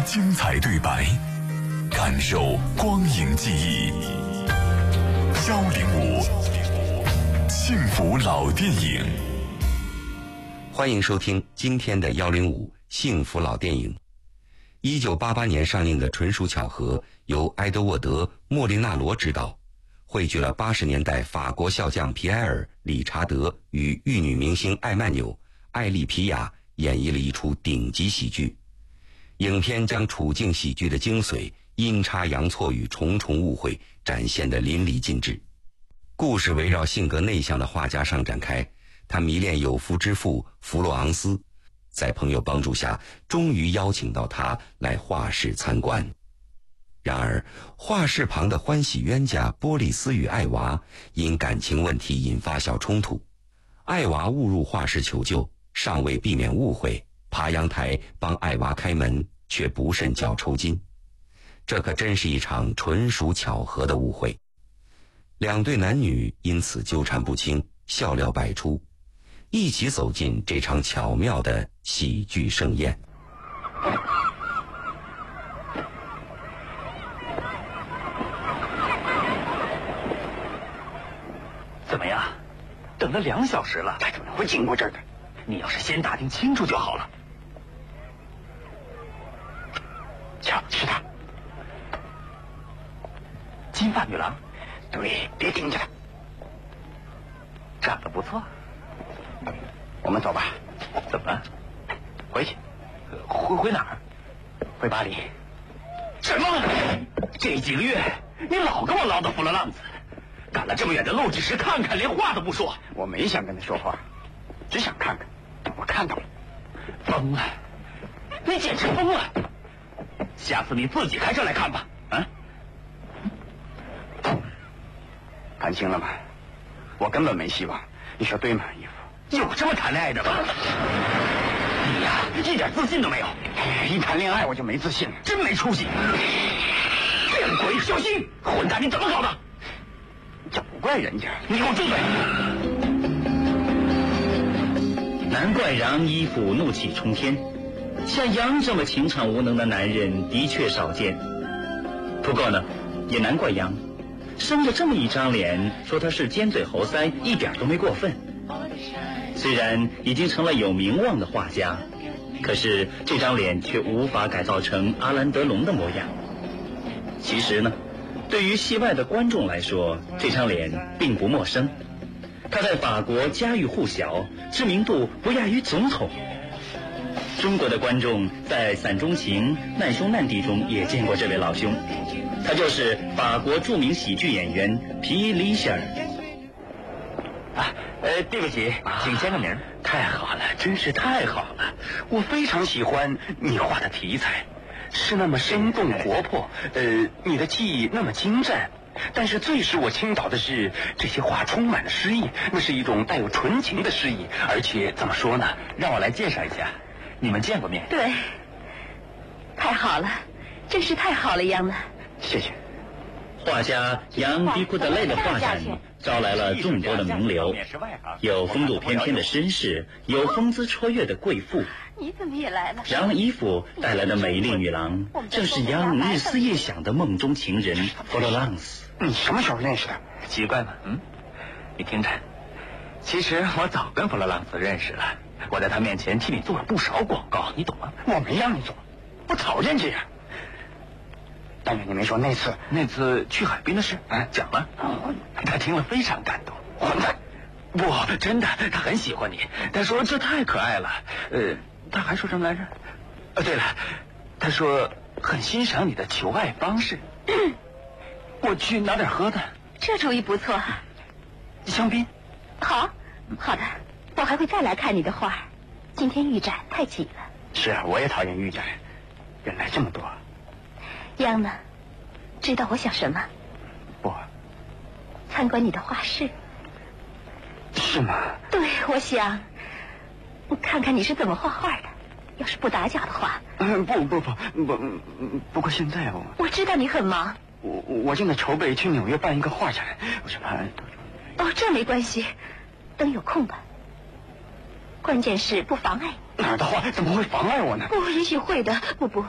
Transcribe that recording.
精彩对白，感受光影记忆。105幸福老电影， 欢迎收听今天的105幸福老电影。1988年上映的《纯属巧合》由埃德沃德·莫利纳罗执导，汇聚了80年代法国笑匠皮埃尔·理查德与玉女明星艾曼纽·艾丽皮亚演绎了一出顶级喜剧。影片将处境喜剧的精髓、阴差阳错与重重误会展现得淋漓尽致。故事围绕性格内向的画家上展开，他迷恋有夫之妇弗洛昂斯，在朋友帮助下，终于邀请到他来画室参观。然而，画室旁的欢喜冤家波利斯与艾娃因感情问题引发小冲突。艾娃误入画室求救，尚未避免误会，爬阳台帮艾娃开门，却不慎脚抽筋。这可真是一场纯属巧合的误会。两对男女因此纠缠不清，笑料百出，一起走进这场巧妙的喜剧盛宴。 怎么样？等了2小时了， 他怎么会经过这儿的？ 你要是先打听清楚就好了。 瞧，是他， 金发女郎。 对，别盯着他， 长得不错。 我们走吧。 怎么了？ 回去。 回哪儿？ 回巴黎。 什么？这几个月你老跟我唠叨弗勒浪子，赶了这么远的路，只是看看，连话都不说。 我没想跟他说话，只想看看。我看到了。 疯了！你简直疯了！下次你自己开车来看吧。啊？ 看清了吗？我根本没希望，你说对吗，义父？ 有这么谈恋爱的吗？你呀，一点自信都没有。 一谈恋爱我就没自信了， 真没出息！变鬼，小心！混蛋，你怎么搞的？ 这不怪人家， 你给我住嘴！难怪杨义父怒气冲天，像杨这么情场无能的男人的确少见。不过呢，也难怪杨生着这么一张脸，说他是尖嘴猴腮，一点都没过分。虽然已经成了有名望的画家，可是这张脸却无法改造成阿兰·德龙的模样。其实呢，对于戏外的观众来说，这张脸并不陌生。他在法国家喻户晓，知名度不亚于总统。中国的观众在《伞中情》《难兄难弟》中也见过这位老兄，他就是法国著名喜剧演员皮里希尔。对不起，请签个名。 太好了，真是太好了！我非常喜欢你画的题材，是那么生动活泼，你的技艺那么精湛。但是最使我倾倒的是，这些画充满了诗意，那是一种带有纯情的诗意，而且怎么说呢？ 让我来介绍一下，你们见过面？ 对，太好了，真是太好了，杨呢。 谢谢。 画家杨迪库德雷的画展招来了众多的名流，有风度翩翩的绅士，有风姿绰约的贵妇。 你怎么也来了？ 杨义父带来的美丽女郎，正是杨日思夜想的梦中情人弗洛朗斯。 你什么时候认识的？ 奇怪吗？你听着，其实我早跟弗洛朗斯认识了，我在他面前替你做了不少广告，你懂吗？ 我没让你做，我讨厌这样。但是你没说那次去海滨的事，讲了。他听了非常感动。 混蛋！ 不，真的，他很喜欢你。他说这太可爱了。他还说什么来着？对了，他说很欣赏你的求爱方式。我去拿点喝的。 这主意不错。 香槟。 好的，我还会再来看你的画。今天预展太挤了。 是啊，我也讨厌预展，人来这么多。 杨呢？知道我想什么？ 不。 参观你的画室。 是吗？ 对，我想看看你是怎么画画的。要是不打搅的话。 不过现在我知道你很忙。 我正在筹备去纽约办一个画展，我是怕。 这没关系，等有空吧。关键是不妨碍你。 哪儿的话怎么会妨碍我呢？ 不，也许会的。不，